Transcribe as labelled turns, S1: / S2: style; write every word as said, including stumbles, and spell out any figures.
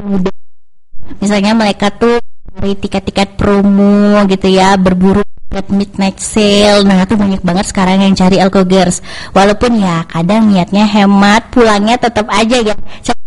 S1: muda. Misalnya mereka tuh cari tiket-tiket promo gitu ya, berburu tiket midnight sale. Nah tuh banyak banget sekarang yang cari Alkogers. Walaupun ya kadang niatnya hemat, pulangnya tetap aja ya